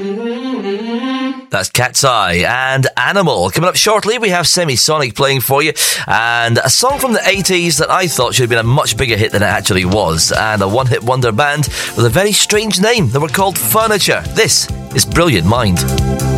That's Cat's Eye and Animal. Coming up shortly, we have Semisonic playing for you, and a song from the 80s that I thought should have been a much bigger hit than it actually was, and a one-hit wonder band with a very strange name. They were called Furniture. This is Brilliant Mind.